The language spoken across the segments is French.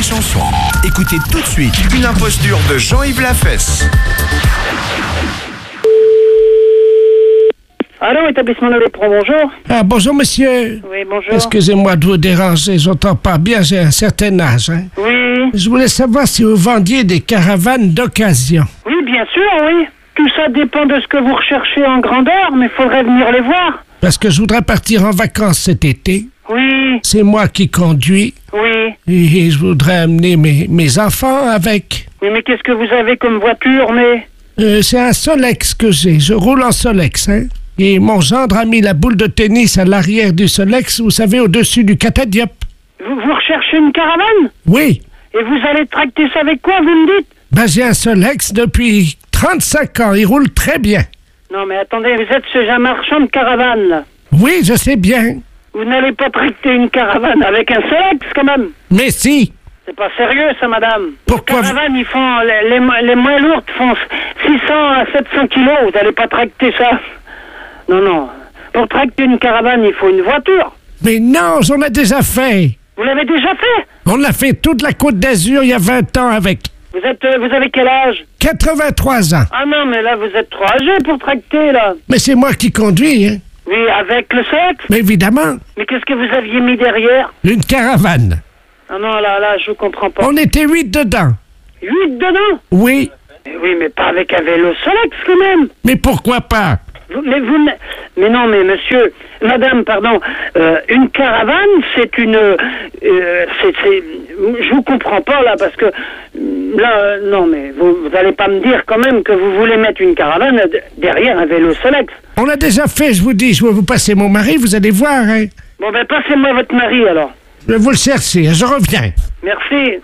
Chanson. Écoutez tout de suite une imposture de Jean-Yves Lafesse. Allô, établissement de l'éperon, bonjour. Ah, bonjour, monsieur. Oui, bonjour. Excusez-moi de vous déranger, j'entends pas bien, j'ai un certain âge. Hein. Oui. Je voulais savoir si vous vendiez des caravanes d'occasion. Oui, bien sûr, oui. Tout ça dépend de ce que vous recherchez en grandeur, mais il faudrait venir les voir. Parce que je voudrais partir en vacances cet été. Oui, C'est moi qui conduis oui. et je voudrais amener mes enfants avec. Oui, mais qu'est-ce que vous avez comme voiture, mais... C'est un Solex que j'ai, je roule en Solex, hein. Et mon gendre a mis la boule de tennis à l'arrière du Solex, vous savez, au-dessus du catadiop. Vous recherchez une caravane? Oui, Et vous allez tracter ça avec quoi, vous me dites? j'ai un Solex depuis 35 ans, il roule très bien. Non, mais attendez, vous êtes chez un marchand de caravane, là. Oui, je sais bien. Vous n'allez pas tracter une caravane avec un Solex, quand même. Mais si. C'est pas sérieux, ça, madame. Pourquoi Les caravanes, ils font... Les moins lourdes font 600 à 700 kilos. Vous n'allez pas tracter ça. Non, non. Pour tracter une caravane, il faut une voiture. Mais non, j'en ai déjà fait. Vous l'avez déjà fait? On a fait toute la Côte d'Azur il y a 20 ans avec Vous avez quel âge? 83 ans. Ah non, mais là, vous êtes trop âgé pour tracter, là. Mais c'est moi qui conduis, hein. Oui, avec le Solex. Mais évidemment, Mais qu'est-ce que vous aviez mis derrière? une caravane. Ah non, là, je comprends pas. On était 8 dedans. 8 dedans? Oui, Oui, mais pas avec un vélo Solex, quand même. mais pourquoi pas? Mais non, mais monsieur, madame, pardon, une caravane, c'est une, je vous comprends pas là, parce que là, non, mais vous allez pas me dire quand même que vous voulez mettre une caravane derrière un vélo Solex. On l'a déjà fait, je vous dis, je vais vous passer mon mari, vous allez voir, hein. Bon, ben passez-moi votre mari alors. Je vais vous le chercher, je reviens. Merci.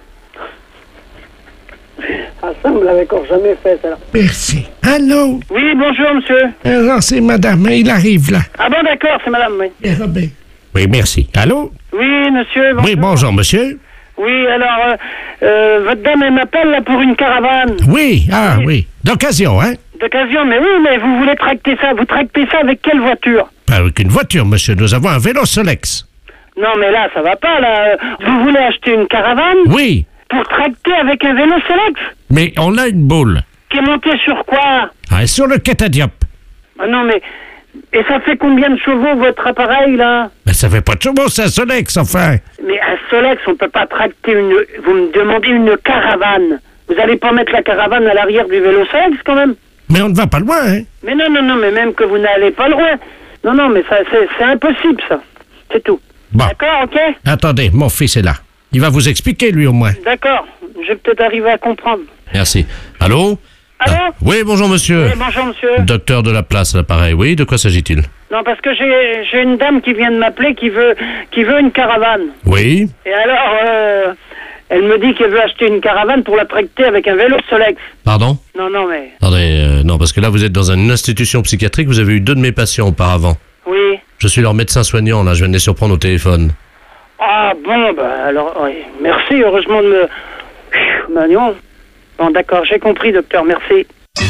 Ah, ça me l'avait encore jamais fait, ça. Merci. Allô? Oui, bonjour, monsieur. Non, c'est madame, hein, il arrive là. Ah bon, d'accord, c'est madame, oui. Bien, Robert. Oui, merci. Allô? Oui, monsieur, bonjour. Oui, bonjour, monsieur. Oui, alors, votre dame, elle m'appelle là pour une caravane. Oui, oui. D'occasion, hein? D'occasion, mais oui, mais vous voulez tracter ça. Vous tractez ça avec quelle voiture? Pas avec une voiture, monsieur, nous avons un vélo Solex. Non, mais là, ça va pas, là. Vous voulez acheter une caravane Oui, pour tracter avec un vélo Solex? mais on a une boule. Qui est monté sur quoi? Sur le catadiop. Ah non, mais... Et ça fait combien de chevaux, votre appareil, là? Mais ça fait pas de chevaux, c'est un Solex, enfin. Mais un Solex, on peut pas tracter une... Vous me demandez une caravane. Vous allez pas mettre la caravane à l'arrière du vélo Solex, quand même? Mais on ne va pas loin, hein? Mais non, mais même que vous n'allez pas loin. Non, mais ça, c'est impossible, ça. C'est tout. Bon. D'accord, ok? Attendez, mon fils est là. Il va vous expliquer, lui, au moins. D'accord. Je vais peut-être arriver à comprendre. Merci. Allô? Allô? Oui, bonjour monsieur. Oui, bonjour, monsieur. Docteur de la place, à l'appareil. Oui, de quoi s'agit-il? Non, parce que j'ai une dame qui vient de m'appeler qui veut une caravane. Oui. Et alors, elle me dit qu'elle veut acheter une caravane pour la tracter avec un vélo Solex. Pardon? Non, mais... Attendez, non, parce que là, vous êtes dans une institution psychiatrique, vous avez eu 2 de mes patients auparavant. Oui. Je suis leur médecin soignant, là, je viens de les surprendre au téléphone. Ah, bon, alors, oui. Merci, heureusement de me... non. Bon, d'accord, j'ai compris, docteur, merci.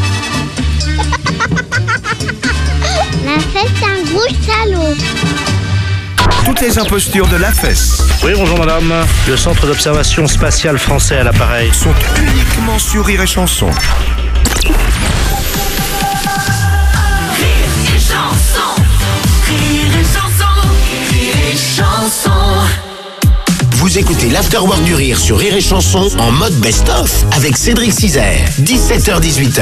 Lafesse, c'est un gros salaud. Toutes les impostures de Lafesse Oui, bonjour madame. Le centre d'observation spatiale français à l'appareil. sont uniquement sur Rire et Chanson. Vous écoutez l'Afterwork du Rire sur Rire et Chanson en mode best-of avec Cédric Cizer, 17h-18h.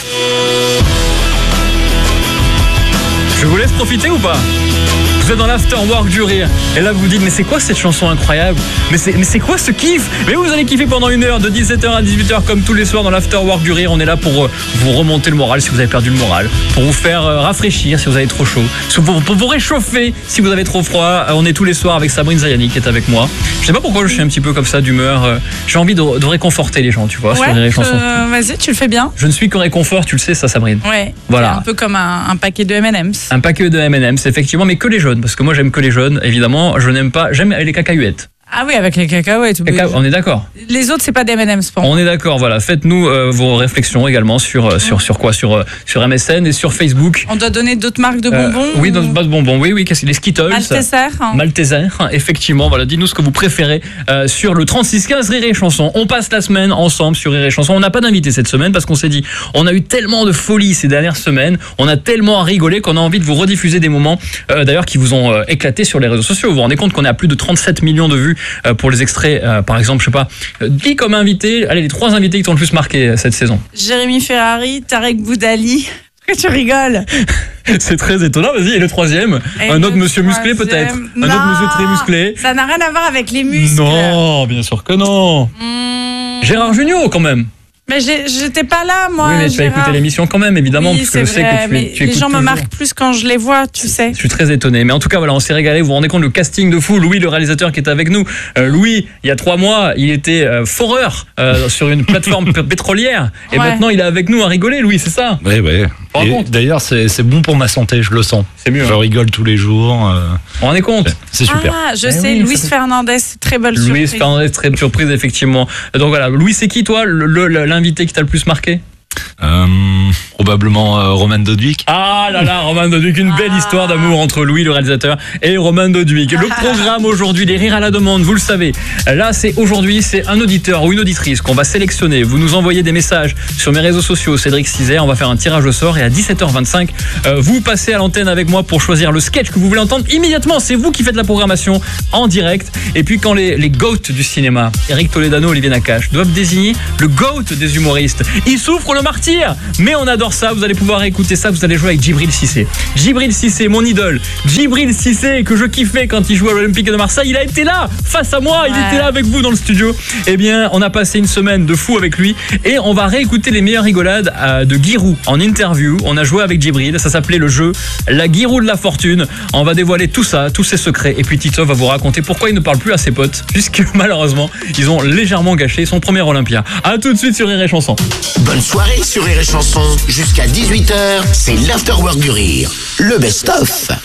Je vous laisse profiter ou pas? Vous êtes dans l'Afterwork du Rire. Et là, vous vous dites, mais c'est quoi cette chanson incroyable? Mais c'est quoi ce kiff? Mais vous allez kiffer pendant 1 heure, de 17h à 18h, comme tous les soirs dans l'Afterwork du Rire. On est là pour vous remonter le moral si vous avez perdu le moral, pour vous faire rafraîchir si vous avez trop chaud, pour vous réchauffer si vous avez trop froid. On est tous les soirs avec Sabrine Zayani qui est avec moi. Je sais pas pourquoi je suis un petit peu comme ça d'humeur. J'ai envie de réconforter les gens, tu vois, sur les chansons. Vas-y, tu le fais bien. Je ne suis que réconfort, tu le sais ça, Sabrine. Ouais. Voilà. C'est un peu comme un paquet de M&M's. Un paquet de M&M's, effectivement, mais que les jaunes, parce que moi j'aime que les jaunes, évidemment. Je n'aime pas, j'aime les cacahuètes. Ah oui, avec les cacahuètes. Oui. On est d'accord. Les autres, c'est pas des M&M's pour moi. On est d'accord, voilà. Faites-nous vos réflexions également sur quoi, sur MSN et sur Facebook. On doit donner d'autres marques de bonbons. Oui, d'autres de bonbons. Oui, qu'est-ce que les Skittles. Malteser, effectivement. Voilà, dites-nous ce que vous préférez sur le 3615 Rire et Chanson. On passe la semaine ensemble sur Rire et Chanson. On n'a pas d'invité cette semaine parce qu'on s'est dit, on a eu tellement de folie ces dernières semaines, on a tellement rigolé qu'on a envie de vous rediffuser des moments d'ailleurs qui vous ont éclaté sur les réseaux sociaux. Vous vous rendez compte qu'on est à plus de 37 millions de vues pour les extraits, par exemple, je sais pas, dis comme invité, allez, les 3 invités qui t'ont le plus marqué cette saison. Jérémy Ferrari, Tarek Boudali. Pourquoi tu rigoles? C'est très étonnant, vas-y, et le troisième? Un autre monsieur musclé peut-être? Un autre monsieur très musclé? Ça n'a rien à voir avec les muscles. Non, bien sûr que non. Gérard Jugnot quand même. Mais j'étais pas là, moi. Oui, mais tu as écouté l'émission quand même, évidemment, oui, parce que je sais que tu les gens me toujours. marquent plus quand je les vois, tu sais. Je suis très étonné. Mais en tout cas, voilà, on s'est régalé. Vous vous rendez compte, le casting de fou. Louis, le réalisateur qui est avec nous. Louis, il y a 3 mois, il était foreur sur une plateforme pétrolière. Et maintenant, il est avec nous à rigoler, Louis, c'est ça? Oui. D'ailleurs, c'est bon pour ma santé, je le sens. C'est mieux. Je rigole tous les jours. On en est compte? C'est super. Ah, je sais, Luis Fernandez, très belle surprise. Luis Fernandez, très belle surprise, effectivement. Donc voilà, Louis, c'est qui, toi, l'invité qui t'a le plus marqué? Probablement Roman Doduic. Ah là là, Roman Doduic, une belle histoire d'amour entre Louis, le réalisateur, et Roman Doduic. Le programme aujourd'hui, les rires à la demande, vous le savez. Là, c'est un auditeur ou une auditrice qu'on va sélectionner. Vous nous envoyez des messages sur mes réseaux sociaux, Cédric Cizer. On va faire un tirage au sort et à 17h25, vous passez à l'antenne avec moi pour choisir le sketch que vous voulez entendre immédiatement. C'est vous qui faites la programmation en direct. Et puis quand les GOAT du cinéma, Eric Toledano, Olivier Nakache, doivent désigner le GOAT des humoristes, ils souffrent le martyr. Mais on adore ça, vous allez pouvoir écouter ça, vous allez jouer avec Djibril Cissé. Djibril Cissé, mon idole. Djibril Cissé, que je kiffais quand il jouait à l'Olympique de Marseille, il a été là, face à moi, il était là avec vous dans le studio. Eh bien, on a passé une semaine de fou avec lui et on va réécouter les meilleures rigolades de Giroud en interview. On a joué avec Djibril, ça s'appelait le jeu La Giroud de la Fortune. On va dévoiler tout ça, tous ses secrets. Et puis Tito va vous raconter pourquoi il ne parle plus à ses potes, puisque malheureusement, ils ont légèrement gâché son premier Olympia. A tout de suite sur Rire et Chanson. Bonne soirée sur Rire et Chanson. Jusqu'à 18h, c'est l'Afterwork du Rire. Le best-of.